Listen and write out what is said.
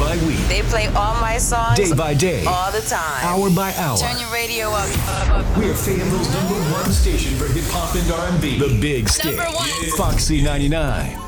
by week. They play all my songs. Day by day. All the time. Hour by hour. Turn your radio up. We're Fayetteville's #1 station for hip hop and R&B. The Big Stick. Number one. Foxy 99.